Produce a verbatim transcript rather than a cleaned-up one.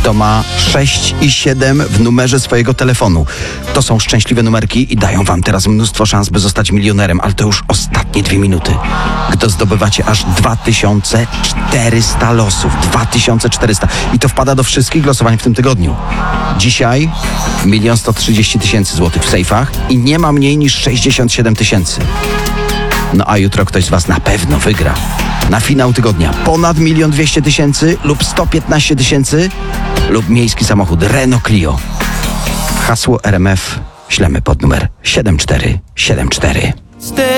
kto ma sześć i siedem w numerze swojego telefonu. To są szczęśliwe numerki i dają wam teraz mnóstwo szans, by zostać milionerem, ale to już ostatnie dwie minuty. Gdy zdobywacie aż dwa tysiące czterysta losów. dwa tysiące czterysta. I to wpada do wszystkich losowań w tym tygodniu. Dzisiaj milion sto trzydzieści tysięcy złotych w sejfach i nie ma mniej niż sześćdziesiąt siedem tysięcy. No a jutro ktoś z was na pewno wygra. Na finał tygodnia ponad milion dwieście tysięcy lub sto piętnaście tysięcy lub miejski samochód Renault Clio. Hasło R M F ślemy pod numer siedem cztery siedem cztery.